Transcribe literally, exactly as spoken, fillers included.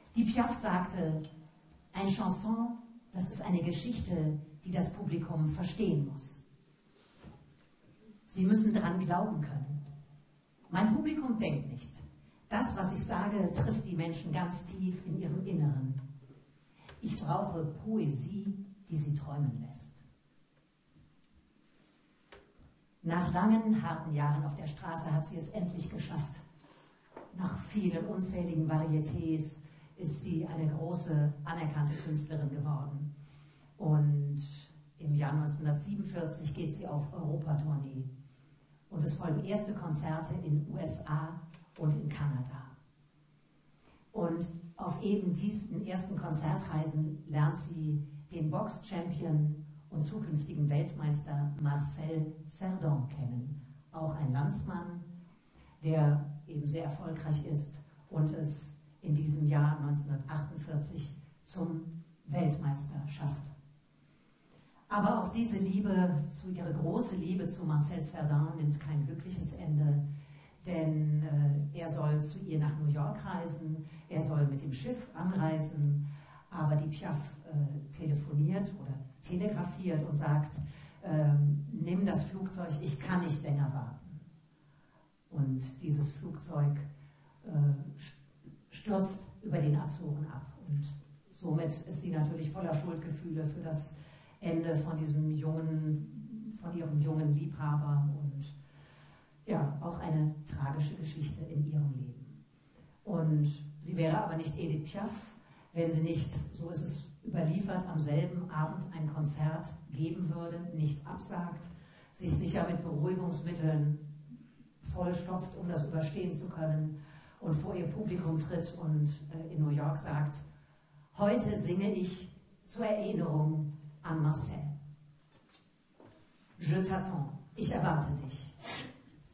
Die Piaf sagte, ein Chanson, das ist eine Geschichte, die das Publikum verstehen muss. Sie müssen daran glauben können. Mein Publikum denkt nicht. Das, was ich sage, trifft die Menschen ganz tief in ihrem Inneren. Ich brauche Poesie, die sie träumen lässt. Nach langen, harten Jahren auf der Straße hat sie es endlich geschafft. Nach vielen unzähligen Varietés ist sie eine große, anerkannte Künstlerin geworden. Und im Jahr neunzehnhundertsiebenundvierzig geht sie auf Europatournee. Und es folgen erste Konzerte in U S A und in Kanada. Und auf eben diesen ersten Konzertreisen lernt sie den Box-Champion und zukünftigen Weltmeister Marcel Cerdan kennen. Auch ein Landsmann, der eben sehr erfolgreich ist und es in diesem Jahr neunzehnhundertachtundvierzig zum Weltmeister schafft. Aber auch diese Liebe, zu ihre große Liebe zu Marcel Cerdan nimmt kein glückliches Ende, denn äh, er soll zu ihr nach New York reisen, er soll mit dem Schiff anreisen, aber die Piaf äh, telefoniert oder telegrafiert und sagt, ähm, nimm das Flugzeug, ich kann nicht länger warten. Und dieses Flugzeug äh, stürzt über den Azoren ab. Und somit ist sie natürlich voller Schuldgefühle für das Ende von diesem jungen, von ihrem jungen Liebhaber und ja, auch eine tragische Geschichte in ihrem Leben. Und sie wäre aber nicht Edith Piaf, wenn sie nicht, so ist es überliefert, am selben Abend ein Konzert geben würde, nicht absagt, sich sicher mit Beruhigungsmitteln vollstopft, um das überstehen zu können und vor ihr Publikum tritt und äh, in New York sagt, heute singe ich zur Erinnerung an Marcel. Je t'attends, ich erwarte dich.